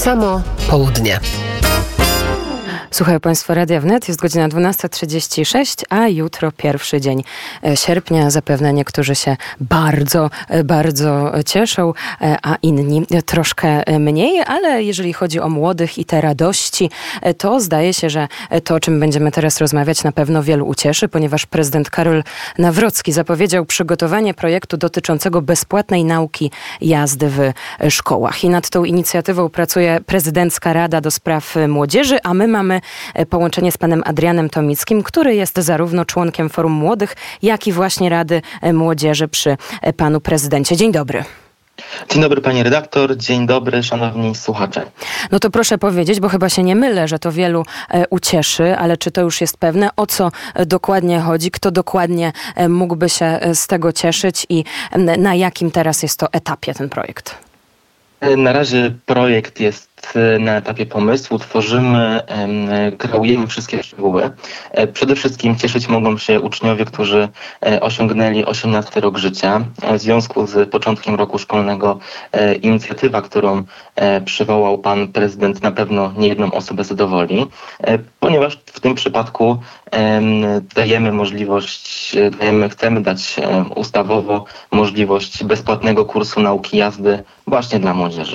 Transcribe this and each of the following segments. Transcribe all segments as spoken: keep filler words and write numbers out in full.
samo południe. Słuchają Państwo Radia Wnet, jest godzina dwunasta trzydzieści sześć, a jutro pierwszy dzień sierpnia. Zapewne niektórzy się bardzo, bardzo cieszą, a inni troszkę mniej, ale jeżeli chodzi o młodych i te radości, to zdaje się, że to, o czym będziemy teraz rozmawiać, na pewno wielu ucieszy, ponieważ prezydent Karol Nawrocki zapowiedział przygotowanie projektu dotyczącego bezpłatnej nauki jazdy w szkołach. I nad tą inicjatywą pracuje Prezydencka Rada do Spraw Młodzieży, a my mamy połączenie z panem Adrianem Tomickim, który jest zarówno członkiem Forum Młodych, jak i właśnie Rady Młodzieży przy panu prezydencie. Dzień dobry. Dzień dobry pani redaktor, dzień dobry szanowni słuchacze. No to proszę powiedzieć, bo chyba się nie mylę, że to wielu e, ucieszy, ale czy to już jest pewne, o co e, dokładnie chodzi, kto dokładnie e, mógłby się e, z tego cieszyć i e, na jakim teraz jest to etapie ten projekt? Na razie projekt jest na etapie pomysłu, tworzymy, kreujemy wszystkie szczegóły. Przede wszystkim cieszyć mogą się uczniowie, którzy osiągnęli osiemnasty rok życia. W związku z początkiem roku szkolnego inicjatywa, którą przywołał pan prezydent, na pewno niejedną osobę zadowoli, ponieważ w tym przypadku dajemy możliwość, dajemy, chcemy dać ustawowo możliwość bezpłatnego kursu nauki jazdy właśnie dla młodzieży.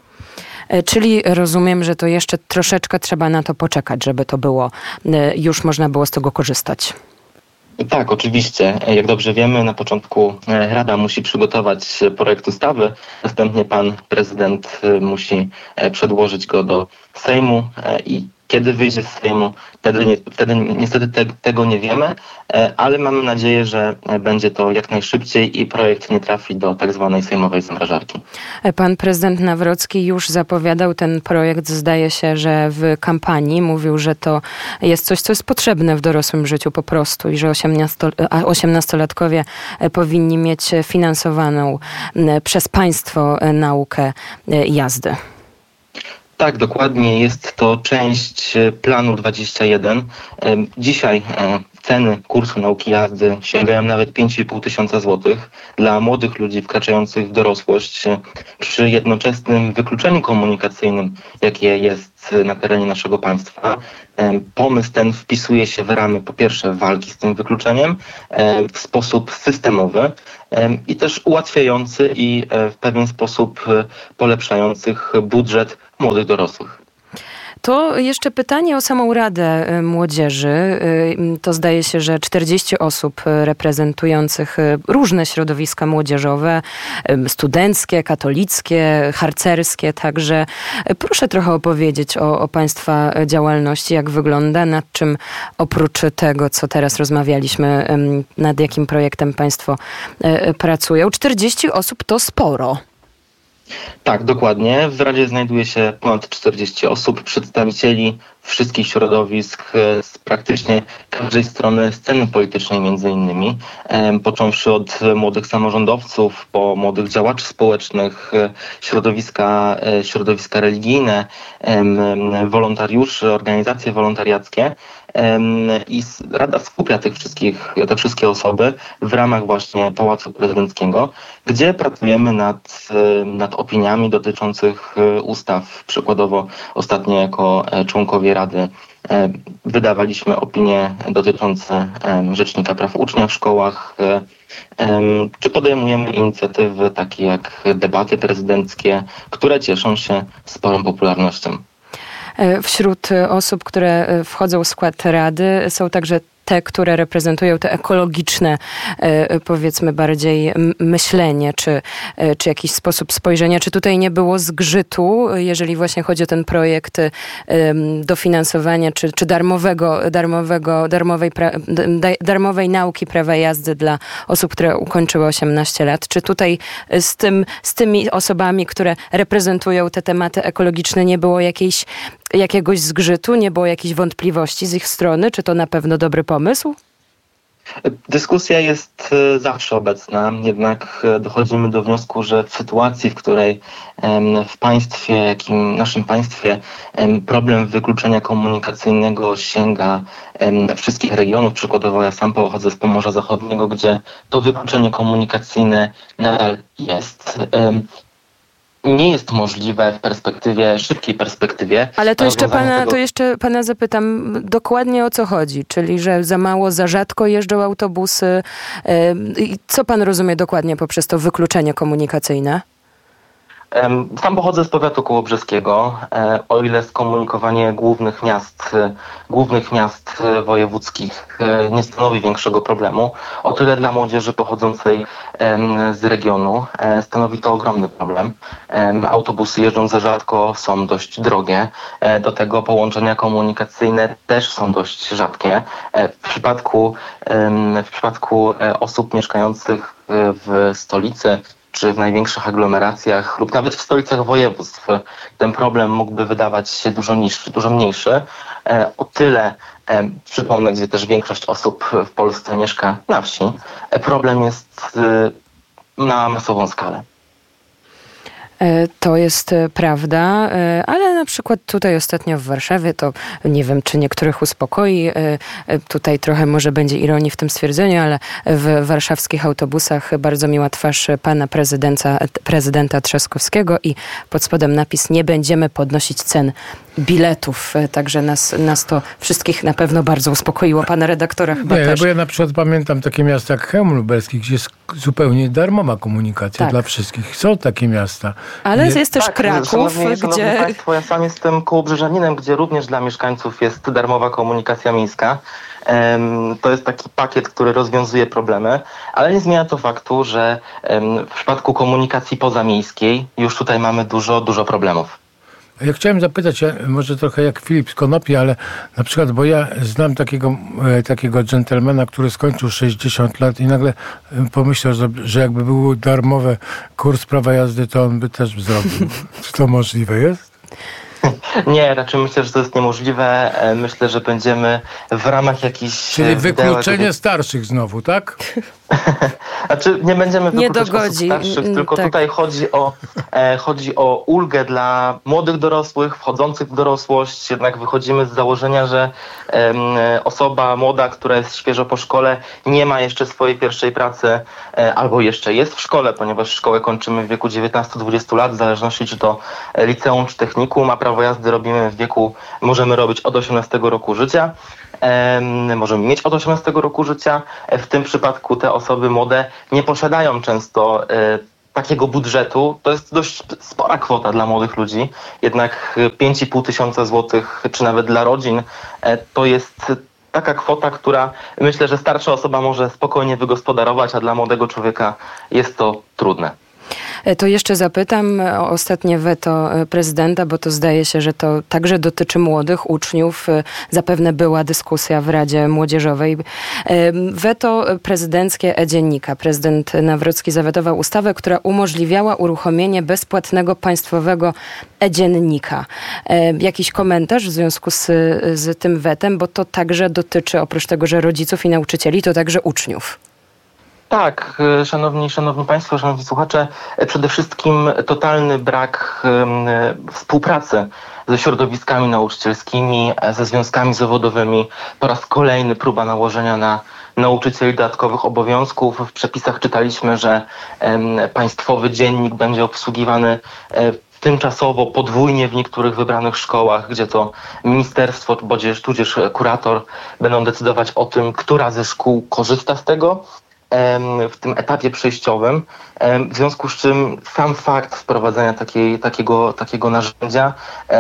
Czyli rozumiem, że to jeszcze troszeczkę trzeba na to poczekać, żeby to było, już można było z tego korzystać. Tak, oczywiście. Jak dobrze wiemy, na początku Rada musi przygotować projekt ustawy, następnie pan prezydent musi przedłożyć go do Sejmu i kiedy wyjdzie z Sejmu, wtedy, nie, wtedy niestety te, tego nie wiemy, ale mamy nadzieję, że będzie to jak najszybciej i projekt nie trafi do tak zwanej sejmowej zamrażarki. Pan prezydent Nawrocki już zapowiadał ten projekt, zdaje się, że w kampanii mówił, że to jest coś, co jest potrzebne w dorosłym życiu po prostu i że osiemnastolatkowie powinni mieć finansowaną przez państwo naukę jazdy. Tak, dokładnie. Jest to część planu dwadzieścia jeden. Dzisiaj ceny kursu nauki jazdy sięgają nawet pięć i pół tysiąca złotych dla młodych ludzi wkraczających w dorosłość przy jednoczesnym wykluczeniu komunikacyjnym, jakie jest na terenie naszego państwa. Pomysł ten wpisuje się w ramy, po pierwsze, walki z tym wykluczeniem w sposób systemowy i też ułatwiający i w pewien sposób polepszających budżet młodych dorosłych. To jeszcze pytanie o samą Radę Młodzieży. To zdaje się, że czterdzieści osób reprezentujących różne środowiska młodzieżowe, studenckie, katolickie, harcerskie. Także proszę trochę opowiedzieć o, o państwa działalności, jak wygląda, nad czym oprócz tego, co teraz rozmawialiśmy, nad jakim projektem państwo pracują. czterdzieści osób to sporo. Tak, dokładnie. W Radzie znajduje się ponad czterdzieści osób, przedstawicieli wszystkich środowisk z praktycznie każdej strony sceny politycznej między innymi, począwszy od młodych samorządowców, po młodych działaczy społecznych, środowiska, środowiska religijne, wolontariuszy, organizacje wolontariackie. I Rada skupia tych wszystkich, te wszystkie osoby w ramach właśnie Pałacu Prezydenckiego, gdzie pracujemy nad, nad opiniami dotyczących ustaw. Przykładowo ostatnio jako członkowie Rady wydawaliśmy opinie dotyczące Rzecznika Praw Ucznia w szkołach, czy podejmujemy inicjatywy takie jak debaty prezydenckie, które cieszą się sporą popularnością. Wśród osób, które wchodzą w skład Rady, są także te, które reprezentują te ekologiczne, powiedzmy bardziej myślenie, czy, czy jakiś sposób spojrzenia. Czy tutaj nie było zgrzytu, jeżeli właśnie chodzi o ten projekt dofinansowania, czy, czy darmowego, darmowego, darmowej, pra, darmowej nauki prawa jazdy dla osób, które ukończyły osiemnaście lat? Czy tutaj z, tym, z tymi osobami, które reprezentują te tematy ekologiczne, nie było jakiejś, jakiegoś zgrzytu, nie było jakichś wątpliwości z ich strony? Czy to na pewno dobry pomysł? Dyskusja jest zawsze obecna, jednak dochodzimy do wniosku, że w sytuacji, w której w państwie, jakim naszym państwie, problem wykluczenia komunikacyjnego sięga wszystkich regionów, przykładowo ja sam pochodzę z Pomorza Zachodniego, gdzie to wykluczenie komunikacyjne nadal jest. nie jest możliwe w perspektywie, szybkiej perspektywie. Ale to jeszcze, pana, tego... to jeszcze pana zapytam dokładnie, o co chodzi, czyli że za mało, za rzadko jeżdżą autobusy. Co pan rozumie dokładnie poprzez to wykluczenie komunikacyjne? Sam pochodzę z powiatu kołobrzeskiego. O ile skomunikowanie głównych miast, głównych miast wojewódzkich nie stanowi większego problemu, o tyle dla młodzieży pochodzącej z regionu stanowi to ogromny problem. Autobusy jeżdżą za rzadko, są dość drogie. Do tego połączenia komunikacyjne też są dość rzadkie. W przypadku, w przypadku osób mieszkających w stolicy czy w największych aglomeracjach lub nawet w stolicach województw ten problem mógłby wydawać się dużo niższy, dużo mniejszy. O tyle, przypomnę, gdzie też większość osób w Polsce mieszka na wsi, problem jest na masową skalę. To jest prawda, ale na przykład tutaj ostatnio w Warszawie, to nie wiem, czy niektórych uspokoi, tutaj trochę może będzie ironii w tym stwierdzeniu, ale w warszawskich autobusach bardzo miła twarz pana prezydenta, prezydenta Trzaskowskiego i pod spodem napis: nie będziemy podnosić cen biletów, także nas, nas to wszystkich na pewno bardzo uspokoiło. Pana redaktora chyba nie, też. Bo ja na przykład pamiętam takie miasta jak Chełm Lubelski, gdzie jest zupełnie darmowa komunikacja tak. dla wszystkich. Są takie miasta. Ale nie... jest też tak, Kraków, szanowni, gdzie... Szanowni Państwo, ja sam jestem kołobrzeżaninem, gdzie również dla mieszkańców jest darmowa komunikacja miejska. To jest taki pakiet, który rozwiązuje problemy, ale nie zmienia to faktu, że w przypadku komunikacji pozamiejskiej już tutaj mamy dużo, dużo problemów. Ja chciałem zapytać, może trochę jak Filip z Konopi, ale na przykład, bo ja znam takiego, takiego dżentelmena, który skończył sześćdziesiąt lat i nagle pomyślał, że, że jakby był darmowy kurs prawa jazdy, to on by też zrobił. Czy to możliwe jest? Nie, raczej myślę, że to jest niemożliwe. Myślę, że będziemy w ramach jakichś... Czyli wykluczenie widełek... starszych znowu, tak? Znaczy nie będziemy nie wykluczać osób starszych, tylko tak. tutaj chodzi o, e, chodzi o ulgę dla młodych dorosłych, wchodzących w dorosłość. Jednak wychodzimy z założenia, że e, osoba młoda, która jest świeżo po szkole, nie ma jeszcze swojej pierwszej pracy, e, albo jeszcze jest w szkole, ponieważ szkołę kończymy w wieku dziewiętnastu do dwudziestu lat, w zależności czy to liceum, czy technikum, a prawo jazdy robimy w wieku, możemy robić od osiemnastego roku życia. Możemy mieć od osiemnastego roku życia. W tym przypadku te osoby młode nie posiadają często e, takiego budżetu. To jest dość spora kwota dla młodych ludzi. Jednak pięć i pół tysiąca złotych, czy nawet dla rodzin, e, to jest taka kwota, która myślę, że starsza osoba może spokojnie wygospodarować, a dla młodego człowieka jest to trudne. To jeszcze zapytam o ostatnie weto prezydenta, bo to zdaje się, że to także dotyczy młodych uczniów. Zapewne była dyskusja w Radzie Młodzieżowej. Weto prezydenckie e-dziennika. Prezydent Nawrocki zawetował ustawę, która umożliwiała uruchomienie bezpłatnego państwowego e-dziennika. Jakiś komentarz w związku z, z tym wetem, bo to także dotyczy, oprócz tego, że rodziców i nauczycieli, to także uczniów. Tak, szanowni, szanowni Państwo, szanowni słuchacze, przede wszystkim totalny brak współpracy ze środowiskami nauczycielskimi, ze związkami zawodowymi. Po raz kolejny próba nałożenia na nauczycieli dodatkowych obowiązków. W przepisach czytaliśmy, że państwowy dziennik będzie obsługiwany tymczasowo podwójnie w niektórych wybranych szkołach, gdzie to ministerstwo, tudzież, tudzież kurator będą decydować o tym, która ze szkół korzysta z tego w tym etapie przejściowym, w związku z czym sam fakt wprowadzenia takiej, takiego, takiego narzędzia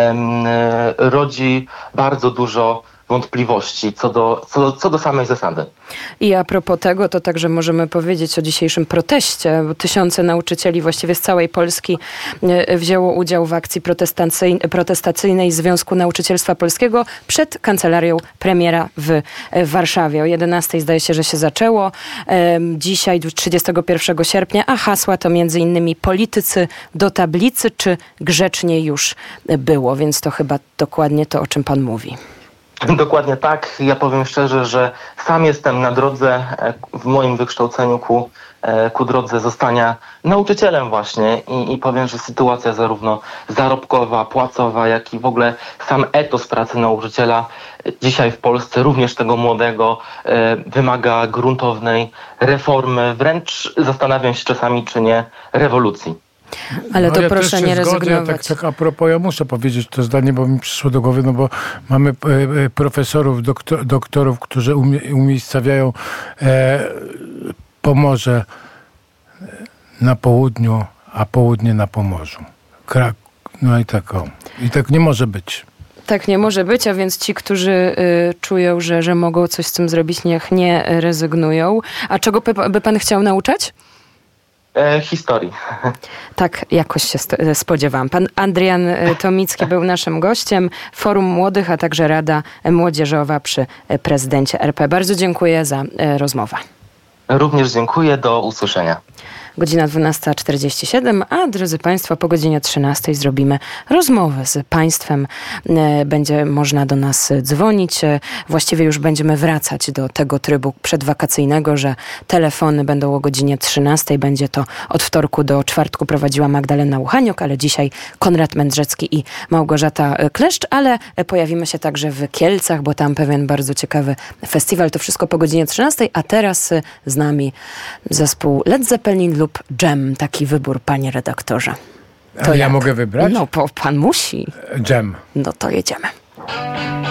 rodzi bardzo dużo wątpliwości co do, co, do, co do samej zasady. I a propos tego, to także możemy powiedzieć o dzisiejszym proteście, bo tysiące nauczycieli właściwie z całej Polski wzięło udział w akcji protestacyjnej Związku Nauczycielstwa Polskiego przed kancelarią premiera w Warszawie. O jedenastej zdaje się, że się zaczęło. Dzisiaj, trzydziestego pierwszego sierpnia, a hasła to między innymi politycy do tablicy, czy grzecznie już było, więc to chyba dokładnie to, o czym pan mówi. Dokładnie tak. Ja powiem szczerze, że sam jestem na drodze w moim wykształceniu ku, ku drodze zostania nauczycielem właśnie i, i powiem, że sytuacja zarówno zarobkowa, płacowa, jak i w ogóle sam etos pracy nauczyciela dzisiaj w Polsce, również tego młodego, wymaga gruntownej reformy, wręcz zastanawiam się czasami, czy nie rewolucji. Ale no, to ja proszę też się nie zgodzę, rezygnować. Ja tak, tak a propos, ja muszę powiedzieć to zdanie, bo mi przyszło do głowy, no bo mamy e, profesorów, doktor, doktorów, którzy umie, umiejscawiają e, Pomorze na południu, a południe na Pomorzu. Krak, no i tak o. I tak nie może być. Tak nie może być, a więc ci, którzy y, czują, że, że mogą coś z tym zrobić, niech nie rezygnują. A czego by, by pan chciał nauczać? E, historii. Tak, jakoś się sto- spodziewałam. Pan Adrian Tomicki był naszym gościem. Forum Młodych, a także Rada Młodzieżowa przy prezydencie R P. Bardzo dziękuję za y, rozmowę. Również dziękuję. Do usłyszenia. Godzina dwunasta czterdzieści siedem, a drodzy Państwo, po godzinie trzynastej zrobimy rozmowę z Państwem. Będzie można do nas dzwonić. Właściwie już będziemy wracać do tego trybu przedwakacyjnego, że telefony będą o godzinie trzynastej. Będzie to od wtorku do czwartku prowadziła Magdalena Uchaniok, ale dzisiaj Konrad Mędrzecki i Małgorzata Kleszcz, ale pojawimy się także w Kielcach, bo tam pewien bardzo ciekawy festiwal. To wszystko po godzinie trzynastej, a teraz z nami zespół Led Zeppelin lub Jam. Taki wybór, panie redaktorze. To ja jak? mogę wybrać? No, po, pan musi. Jam. No to jedziemy.